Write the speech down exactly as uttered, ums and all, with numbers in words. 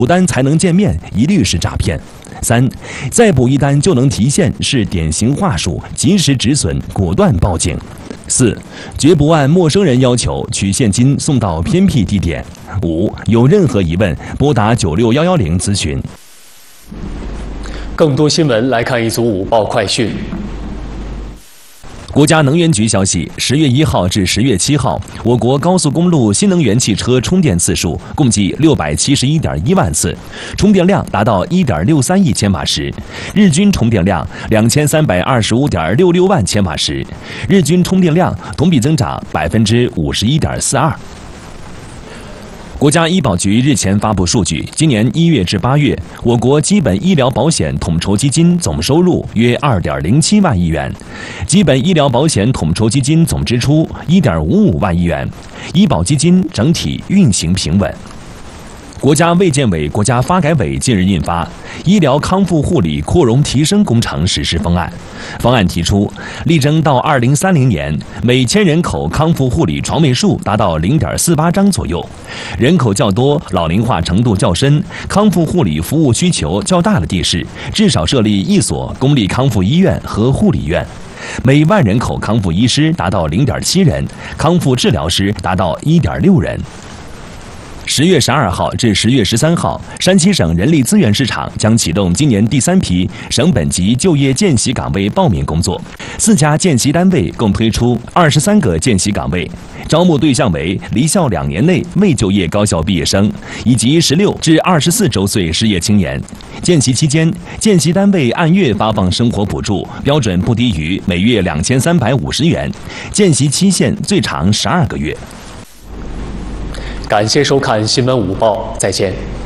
补单才能见面，一律是诈骗。三，再补一单就能提现是典型话术，及时止损，果断报警。四，绝不按陌生人要求取现金送到偏僻地点。五，有任何疑问，拨打九六幺幺零咨询。 更多新闻来看一组午报快讯。 国家能源局消息，十月一号至十月七号，我国高速公路新能源汽车充电次数共计六百七十一点一万次，充电量达到一点六三亿千瓦时，日均充电量两千三百二十五点六六万千瓦时，日均充电量同比增长百分之五十一点四二。国家医保局日前发布数据，今年一月至八月，我国基本医疗保险统筹基金总收入约二点零七万亿元，基本医疗保险统筹基金总支出一点五五万亿元，医保基金整体运行平稳。国家卫健委、国家发改委近日印发《医疗康复护理扩容提升工程实施方案》，方案提出，力争到二零三零年，每千人口康复护理床位数达到零点四八张左右。人口较多、老龄化程度较深、康复护理服务需求较大的地市，至少设立一所公立康复医院和护理院。每万人口康复医师达到零点七人，康复治疗师达到一点六人。十月十二号至十月十三号，山西省人力资源市场将启动今年第三批省本级就业见习岗位报名工作。四家见习单位共推出二十三个见习岗位，招募对象为离校两年内未就业高校毕业生以及十六至二十四周岁失业青年。见习期间，见习单位按月发放生活补助，标准不低于每月两千三百五十元，见习期限最长十二个月。 感谢收看新闻午报，再见。